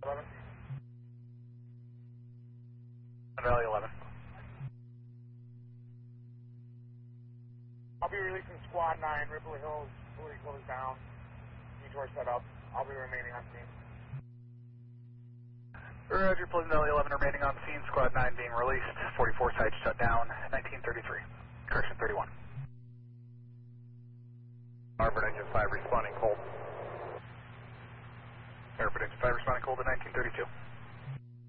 11. Valley 11. I'll be releasing Squad 9. Ripley Hills fully closed down. Detour set up. I'll be remaining on scene. Roger, Pleasant Valley 11 remaining on scene. Squad 9 being released. 44 sites shut down. 1933. Correction 31. Harvard Engine 5 responding cold. Airport Engine 5 responding cold to 1932.